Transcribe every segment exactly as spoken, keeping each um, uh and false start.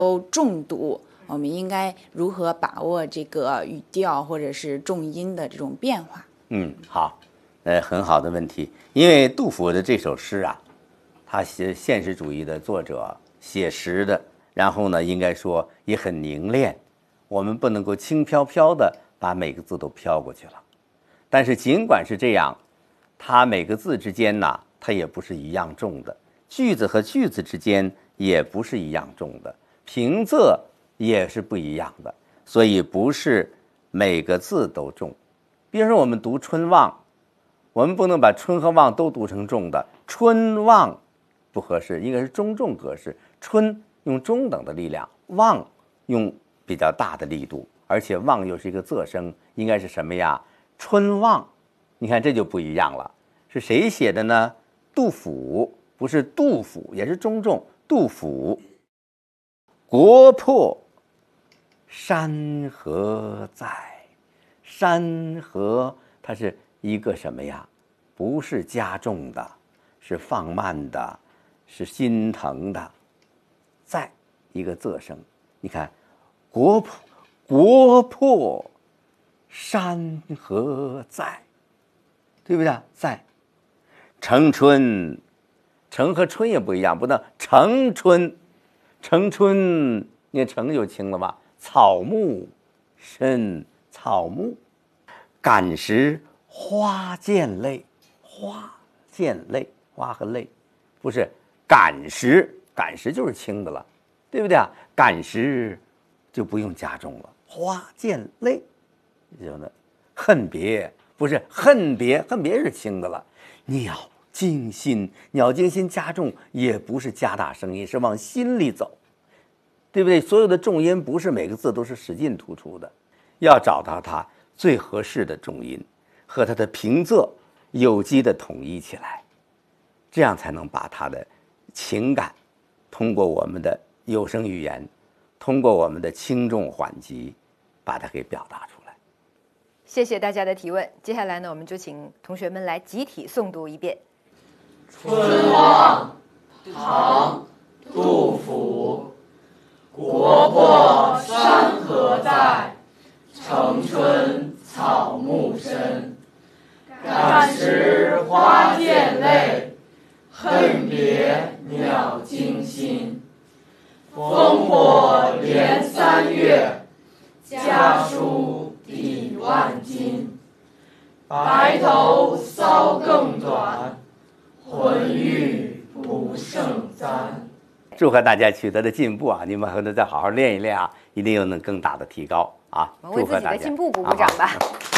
重读，我们应该如何把握这个语调或者是重音的这种变化？ 嗯，好，呃，很好的问题。因为杜甫的这首诗啊，他写现实主义的作者，写实的，然后呢，应该说也很凝练，我们不能够轻飘飘的把每个字都飘过去了。但是尽管是这样，它每个字之间呢，它也不是一样重的，句子和句子之间也不是一样重的，平仄也是不一样的，所以不是每个字都重。比如说我们读春望，我们不能把春和望都读成重的，春望不合适，应该是中重格式。春用中等的力量，望用比较大的力度，而且望又是一个仄声，应该是什么呀？春望，你看这就不一样了。是谁写的呢？杜甫，不是杜甫，也是中重。杜甫，国破山河在。山河它是一个什么呀？不是加重的，是放慢的，是心疼的。在一个仄声，你看，国破国破山河在，对不对？在。城春，城和春也不一样，不能城春，城春，你看城就轻了吧？草木深，草木。感时花溅泪，花溅泪，花和泪，不是感时，感时就是轻的了，对不对啊？感时就不用加重了，花溅泪，就呢，恨别不是恨别，恨别是轻的了。鸟惊心，鸟惊心加重也不是加大声音，是往心里走，对不对？所有的重音不是每个字都是使劲突出的，要找到它最合适的重音和它的平仄有机的统一起来，这样才能把它的情感通过我们的有声语言，通过我们的轻重缓急把它给表达出来。 谢谢大家的提问。接下来呢，我们就请同学们来集体诵读一遍。 春望，唐，杜甫。国破山河在，城春草木深。感时花溅泪，恨别鸟惊心。烽火连三月，家书抵万金。白头搔更短，浑欲不胜簪。 祝贺大家取得的进步啊！你们回头再好好练一练啊，一定有能更大的提高啊！ 我们为自己的进步鼓鼓掌吧。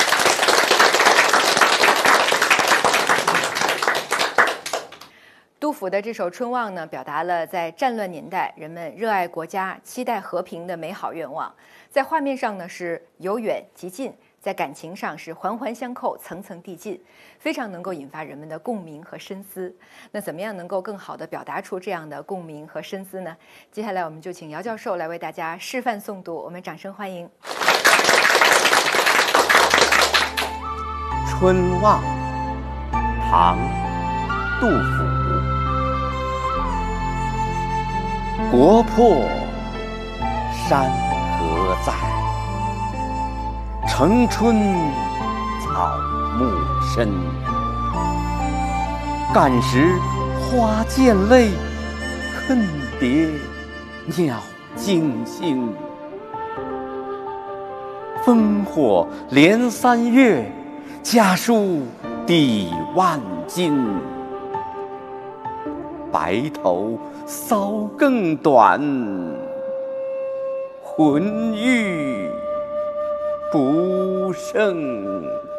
杜甫的这首《春望》呢，表达了在战乱年代人们热爱国家、期待和平的美好愿望。在画面上呢是由远及近，在感情上是环环相扣、层层递进，非常能够引发人们的共鸣和深思。那怎么样能够更好地表达出这样的共鸣和深思呢？接下来我们就请姚教授来为大家示范诵读，我们掌声欢迎。 春望，唐，杜甫。国破山河在，城春草木深。感时花溅泪，恨别鸟惊心。烽火连三月，家书抵万金。白头搔更短，浑欲不胜